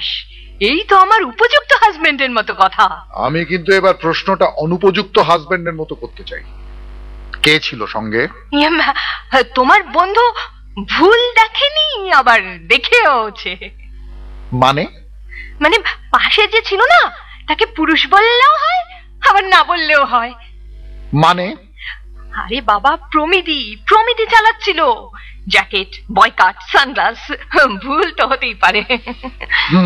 ব্যাস, এই তো আমার উপযুক্ত হাজবেন্ডের মতো কথা। আমি কিন্তু এবার প্রশ্নটা অনুপযুক্ত হাজবেন্ডের মতো করতে চাই। কে ছিল সঙ্গে? তোমার বন্ধু ভুল দেখেনি, আবার দেখেওছে। মানে? মানে পাশে যে ছিল না, তাকে পুরুষ বললেও হয়, আবার না বললেও হয়। মানে? আরে বাবা, প্রমিতি চালাচ্ছিল। জ্যাকেট, বয়কাট, সানগ্লাস, ভুল তো হতেই পারে।